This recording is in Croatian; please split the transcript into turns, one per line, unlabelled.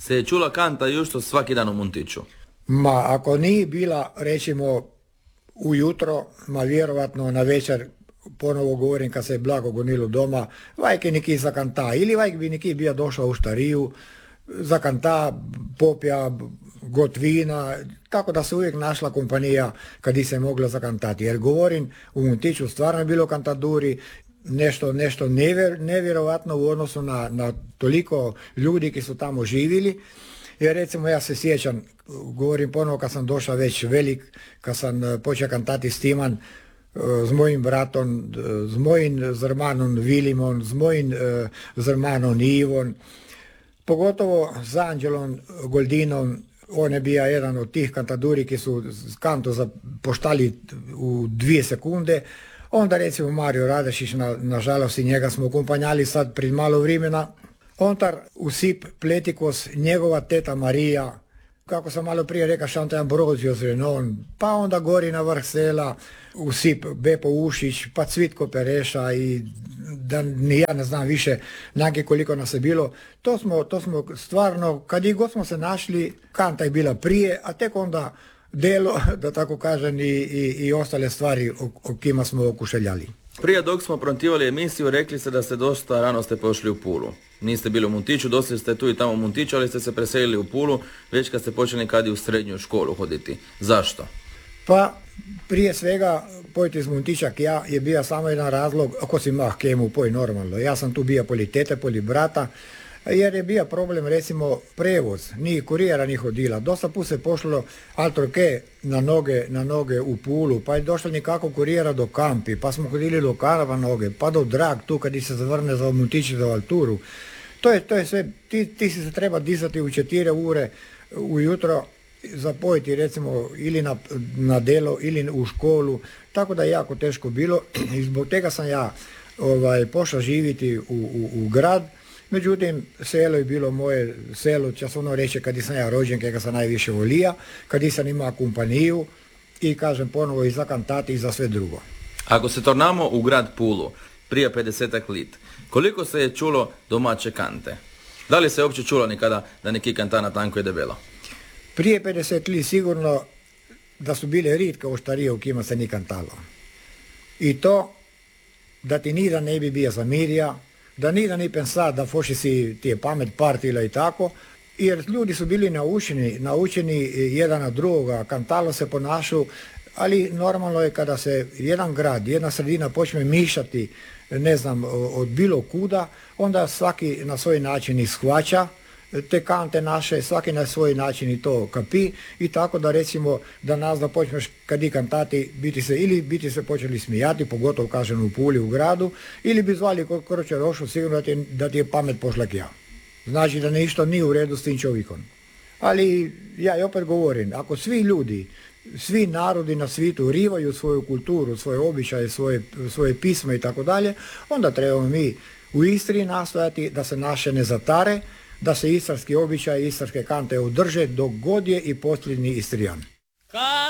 se je čula kanta jušto svaki dan u Muntiću?
Ma, ako nije bila, recimo, ujutro, ma vjerovatno na večer, ponovo govorim kad se je blago gonilo doma, vajke neki zakanta, ili vajk bi neki bio došao u štariju, zakanta, popja, gotvina, tako da se uvijek našla kompanija kad se je mogla zakantati. Jer govorim, u Muntiću stvarno je bilo kantaduri, nešto nevjerovatno u odnosu na toliko ljudi ki su tamo živjeli. Jer recimo ja se sjećam, govorim ponovo kad sam došao već velik, kad sam počeo kantati s Timan, z mojim bratom, z mojim zrmanom Vilimom, z mojim zrmanom Ivon, pogotovo s Anđelom Goldinom. On je bio jedan od tih kantaduri ki su kanto zapoštali u 2 sekunde. Onda recimo Mario Radešić, nažalost i njega smo kompanjali sad pred malo vremena. Ontar usip Pletikos, njegova teta Marija, kako sam malo prije rekao, Šanta Ambrozio Zrenon, pa onda gori na vrh sela usip Bepo Ušić, pa Cvitko Pereša i da ni ja ne znam više nage koliko nas je bilo. To smo stvarno, kad i god smo se našli, kanta je bila prije, a tek onda delo, da tako kažem, i ostale stvari o kima smo okušeljali.
Prije dok smo prontivali emisiju, rekli ste da ste dosta rano ste pošli u Pulu. Niste bili u Muntiću, dosta ste tu i tamo u Muntiću, ali ste se preselili u Pulu već kad ste počeli kad i u srednju školu hoditi. Zašto?
Pa prije svega pojti iz Muntića ja je bio samo jedan razlog, ako si mah kemu poj normalno. Ja sam tu bio poli tete, poli brata, jer je bio problem recimo prevoz, ni kurijera ni hodila. Dosta put se pošlo altroke na noge u Pulu, pa je došlo nikako kurijera do Kampi, pa smo hodili do Karava noge, pa do Drag tu kad se zavrne za Muntići za Valturu. To je sve, ti si se treba dizati u 4 ure ujutro, zapojiti recimo ili na delo ili u školu, tako da je jako teško bilo i zbog tega sam ja pošao živjeti u grad. Međutim, selo je bilo moje selo, čas ono reče kad sam ja rođen, kad sam najviše volija, kad sam imao kompaniju i kažem ponovo i za kantati i za sve drugo.
Ako se tornamo u grad Pulu, prije 50-ak lit, koliko se je čulo domaće kante? Da li se uopće čulo nikada da neki kanta na tanko i debelo?
Prije 50 lit sigurno da su bile ritka u štarije u kima se ni kantalo. I to da ti ni da ne bi bio zamirja, da ni da ni pensat da foši si ti je pamet partila i tako, jer ljudi su bili naučeni jedan na drugoga, kantalo se ponašu, ali normalno je kada se jedan grad, jedna sredina počne mišati, ne znam, od bilo kuda, onda svaki na svoj način ih shvaća te kante naše, svaki na svoj način i to kapi i tako da recimo da nas da počneš kad i kantati biti se počeli smijati, pogotovo kažem u Puli u gradu, ili bi zvali kroče rošu, sigurno da ti je pamet pošlak ja. Znači da ništa nije u redu s tim čovjekom. Ali ja i opet govorim, ako svi ljudi, svi narodi na svijetu rivaju svoju kulturu, svoje običaje, svoje pismo i tako dalje, onda trebamo mi u Istri nastojati da se naše ne zatare, da se istarski običaj i istarske kante održe dok god je i posljednji Istrijan.